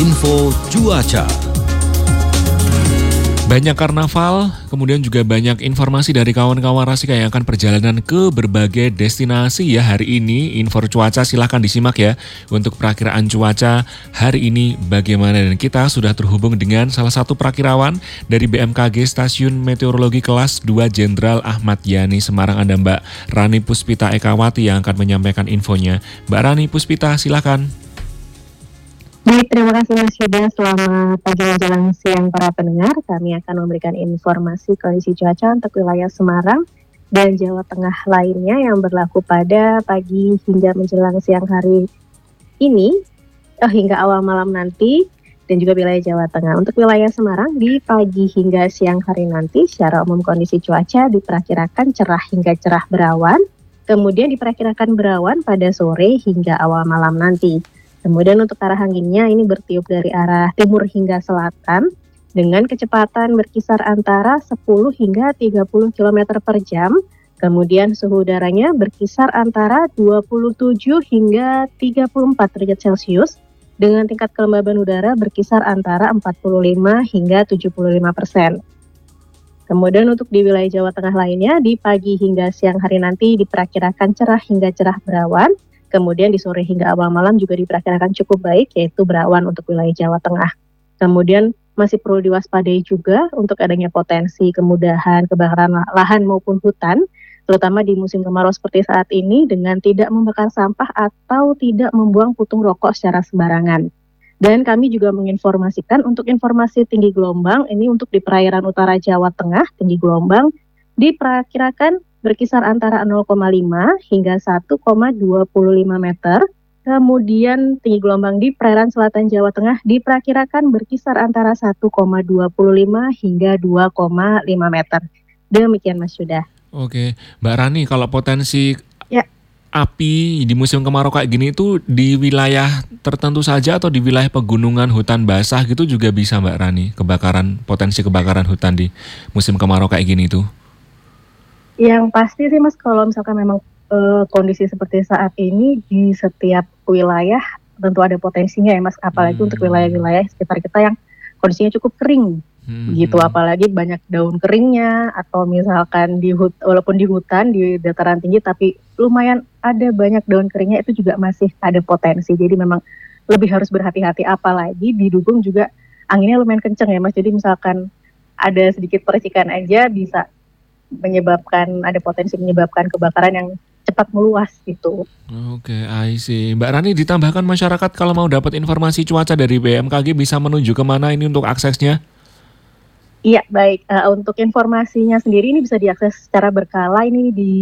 Info Cuaca. Banyak karnaval, kemudian juga banyak informasi dari kawan-kawan Rasika yang akan perjalanan ke berbagai destinasi ya hari ini. Info cuaca silahkan disimak ya untuk perakiraan cuaca hari ini bagaimana. Dan kita sudah terhubung dengan salah satu perakirawan dari BMKG Stasiun Meteorologi Kelas 2 Jenderal Ahmad Yani Semarang. Ada Mbak Rani Puspita Ekawati yang akan menyampaikan infonya. Mbak Rani Puspita silahkan. Baik, terima kasih Mas Yuda. Selamat pagi menjelang siang para pendengar. Kami akan memberikan informasi kondisi cuaca untuk wilayah Semarang dan Jawa Tengah lainnya yang berlaku pada pagi hingga menjelang siang hari ini hingga awal malam nanti, dan juga wilayah Jawa Tengah. Untuk wilayah Semarang di pagi hingga siang hari nanti secara umum kondisi cuaca diperkirakan cerah hingga cerah berawan, kemudian diperkirakan berawan pada sore hingga awal malam nanti. Kemudian untuk arah anginnya ini bertiup dari arah timur hingga selatan dengan kecepatan berkisar antara 10 hingga 30 km per jam. Kemudian suhu udaranya berkisar antara 27 hingga 34 derajat Celcius dengan tingkat kelembaban udara berkisar antara 45 hingga 75%. Kemudian untuk di wilayah Jawa Tengah lainnya di pagi hingga siang hari nanti diperkirakan cerah hingga cerah berawan. Kemudian di sore hingga awal malam juga diperkirakan cukup baik, yaitu berawan untuk wilayah Jawa Tengah. Kemudian masih perlu diwaspadai juga untuk adanya potensi kemudahan kebakaran lahan maupun hutan, terutama di musim kemarau seperti saat ini dengan tidak membakar sampah atau tidak membuang putung rokok secara sembarangan. Dan kami juga menginformasikan untuk informasi tinggi gelombang, ini untuk di perairan utara Jawa Tengah, tinggi gelombang diperkirakan berkisar antara 0,5 hingga 1,25 meter. Kemudian tinggi gelombang di perairan selatan Jawa Tengah diperkirakan berkisar antara 1,25 hingga 2,5 meter. Demikian Mas Yuda. Oke, Mbak Rani, kalau potensi api di musim kemarau kayak gini itu di wilayah tertentu saja atau di wilayah pegunungan hutan basah gitu juga bisa Mbak Rani, potensi kebakaran hutan di musim kemarau kayak gini tuh? Yang pasti sih Mas, kalau misalkan memang kondisi seperti saat ini di setiap wilayah tentu ada potensinya ya Mas, apalagi untuk wilayah-wilayah sekitar kita yang kondisinya cukup kering gitu, apalagi banyak daun keringnya atau misalkan walaupun di hutan di dataran tinggi tapi lumayan ada banyak daun keringnya, itu juga masih ada potensi. Jadi memang lebih harus berhati-hati, apalagi didukung juga anginnya lumayan kenceng ya Mas. Jadi misalkan ada sedikit percikan aja bisa ada potensi menyebabkan kebakaran yang cepat meluas gitu. Oke, I see. Mbak Rani, ditambahkan masyarakat kalau mau dapat informasi cuaca dari BMKG bisa menuju kemana ini untuk aksesnya? Iya, baik. Untuk informasinya sendiri ini bisa diakses secara berkala ini di